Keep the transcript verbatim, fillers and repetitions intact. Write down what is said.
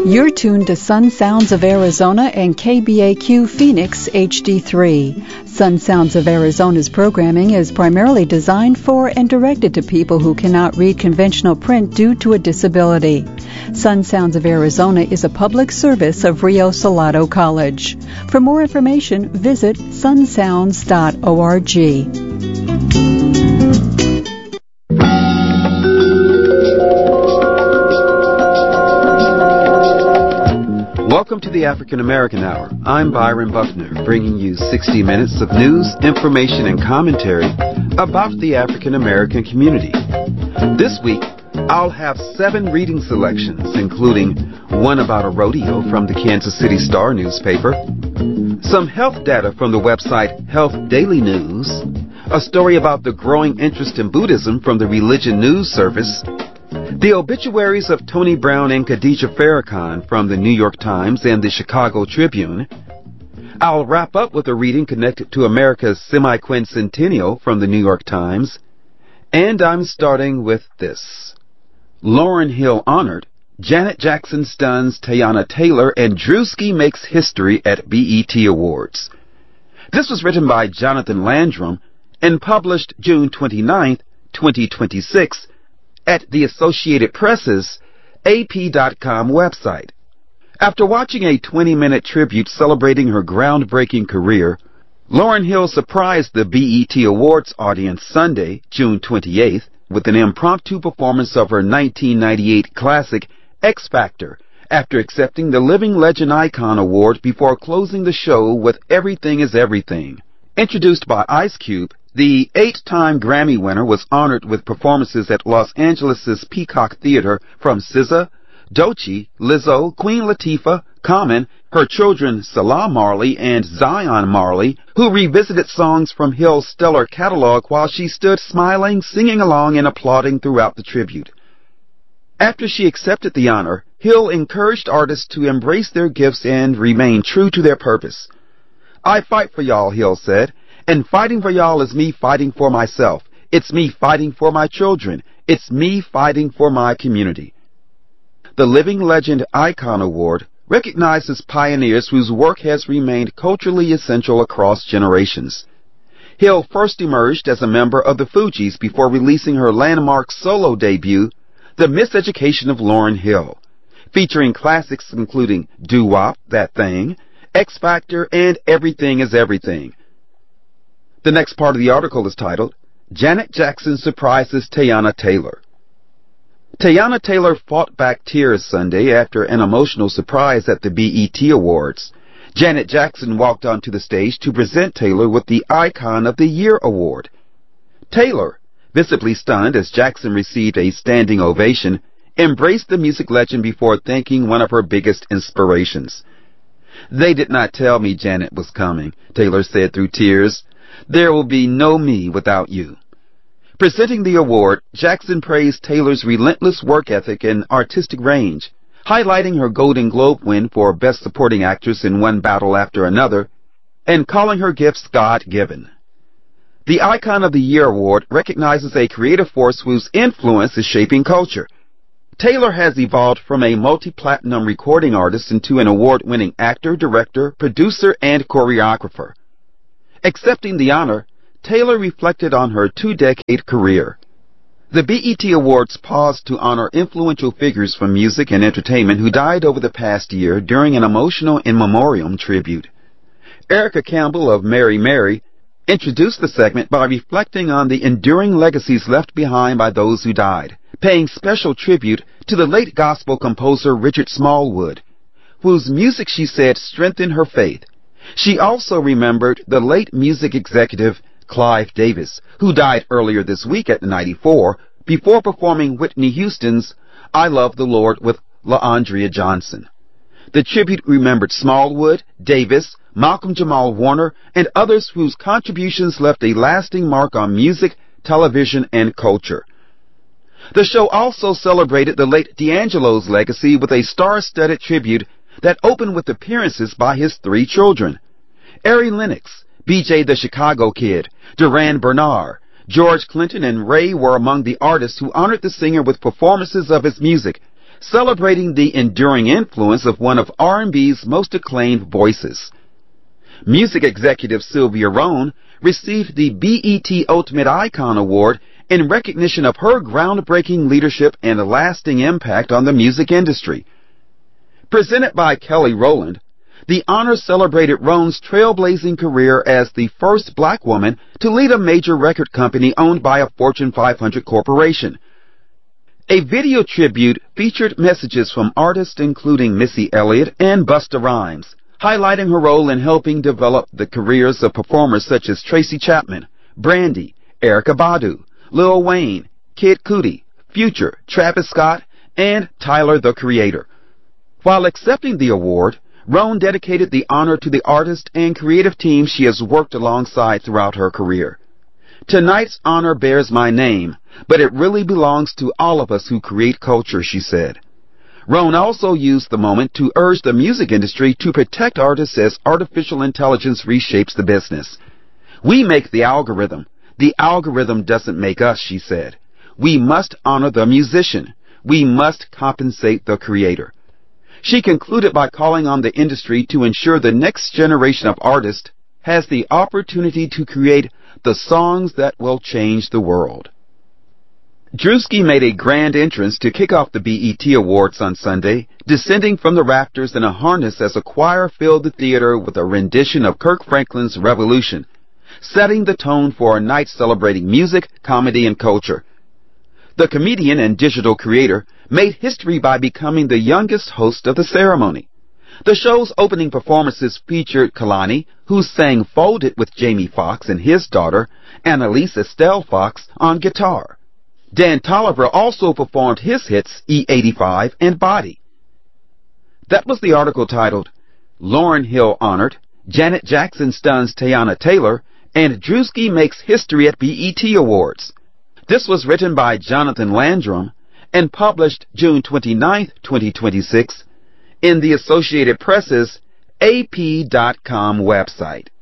You're tuned to Sun Sounds of Arizona and K B A Q Phoenix H D three. Sun Sounds of Arizona's programming is primarily designed for and directed to people who cannot read conventional print due to a disability. Sun Sounds of Arizona is a public service of Rio Salado College. For more information, visit sun sounds dot org. Welcome to the African American Hour. I'm Byron Buckner, bringing you sixty minutes of news, information, and commentary about the African American community. This week, I'll have seven reading selections, including one about a rodeo from the Kansas City Star newspaper, some health data from the website Health Daily News, a story about the growing interest in Buddhism from the Religion News Service, the obituaries of Tony Brown and Khadijah Farrakhan from the New York Times and the Chicago Tribune. I'll wrap up with a reading connected to America's semi-quincentennial from the New York Times. And I'm starting with this. Lauryn Hill honored, Janet Jackson stuns Teyana Taylor, and Drewski makes history at B E T Awards. This was written by Jonathan Landrum and published June twenty-ninth, twenty twenty-six, at the Associated Press's A P dot com website. After watching a twenty-minute tribute celebrating her groundbreaking career, Lauryn Hill surprised the B E T Awards audience Sunday, June twenty-eighth, with an impromptu performance of her nineteen ninety-eight classic X Factor, after accepting the Living Legend Icon Award before closing the show with Everything is Everything. Introduced by Ice Cube, the eight-time Grammy winner was honored with performances at Los Angeles' Peacock Theater from S Z A, Doechii, Lizzo, Queen Latifah, Common, her children Salah Marley and Zion Marley, who revisited songs from Hill's stellar catalog while she stood smiling, singing along, and applauding throughout the tribute. After she accepted the honor, Hill encouraged artists to embrace their gifts and remain true to their purpose. "I fight for y'all," Hill said. "And fighting for y'all is me fighting for myself. It's me fighting for my children. It's me fighting for my community." The Living Legend Icon Award recognizes pioneers whose work has remained culturally essential across generations. Hill first emerged as a member of the Fugees before releasing her landmark solo debut, The Miseducation of Lauryn Hill, featuring classics including Doo-Wop, That Thing, X Factor, and Everything is Everything. The next part of the article is titled, Janet Jackson Surprises Teyana Taylor. Teyana Taylor fought back tears Sunday after an emotional surprise at the B E T Awards. Janet Jackson walked onto the stage to present Taylor with the Icon of the Year award. Taylor, visibly stunned as Jackson received a standing ovation, embraced the music legend before thanking one of her biggest inspirations. "They did not tell me Janet was coming," Taylor said through tears. "There will be no me without you." Presenting the award, Jackson praised Taylor's relentless work ethic and artistic range, highlighting her Golden Globe win for Best Supporting Actress in one battle after another, and calling her gifts God-given. The Icon of the Year award recognizes a creative force whose influence is shaping culture. Taylor has evolved from a multi-platinum recording artist into an award-winning actor, director, producer, and choreographer. Accepting the honor, Taylor reflected on her two-decade career. The B E T Awards paused to honor influential figures from music and entertainment who died over the past year during an emotional in memoriam tribute. Erica Campbell of Mary Mary introduced the segment by reflecting on the enduring legacies left behind by those who died, paying special tribute to the late gospel composer Richard Smallwood, whose music, she said, strengthened her faith. She also remembered the late music executive Clive Davis, who died earlier this week at ninety-four, before performing Whitney Houston's I Love the Lord with LaAndrea Johnson. The tribute remembered Smallwood, Davis, Malcolm Jamal Warner, and others whose contributions left a lasting mark on music, television, and culture. The show also celebrated the late D'Angelo's legacy with a star-studded tribute that opened with appearances by his three children. Ari Lennox, B J the Chicago Kid, Duran Bernard, George Clinton, and Ray were among the artists who honored the singer with performances of his music, celebrating the enduring influence of one of R and B's most acclaimed voices. Music executive Sylvia Rhone received the B E T Ultimate Icon Award in recognition of her groundbreaking leadership and lasting impact on the music industry. Presented by Kelly Rowland, the honor celebrated Rhone's trailblazing career as the first black woman to lead a major record company owned by a Fortune five hundred corporation. A video tribute featured messages from artists including Missy Elliott and Busta Rhymes, highlighting her role in helping develop the careers of performers such as Tracy Chapman, Brandy, Erykah Badu, Lil Wayne, Kid Cudi, Future, Travis Scott, and Tyler, the Creator. While accepting the award, Rhone dedicated the honor to the artist and creative team she has worked alongside throughout her career. Tonight's honor bears my name, but it really belongs to all of us who create culture, she said. Rhone also used the moment to urge the music industry to protect artists as artificial intelligence reshapes the business. We make the algorithm. The algorithm doesn't make us, she said. We must honor the musician. We must compensate the creator. She concluded by calling on the industry to ensure the next generation of artists has the opportunity to create the songs that will change the world. Drewski made a grand entrance to kick off the B E T Awards on Sunday, descending from the rafters in a harness as a choir filled the theater with a rendition of Kirk Franklin's Revolution, setting the tone for a night celebrating music, comedy, and culture. The comedian and digital creator made history by becoming the youngest host of the ceremony. The show's opening performances featured Kalani, who sang Fold It with Jamie Foxx and his daughter, Annalise Estelle Fox, on guitar. Dan Tolliver also performed his hits E eighty-five and Body. That was the article titled, Lauryn Hill Honored, Janet Jackson Stuns Teyana Taylor, and Drewski Makes History at B E T Awards. This was written by Jonathan Landrum and published June twenty-ninth, twenty twenty-six in the Associated Press's A P dot com website.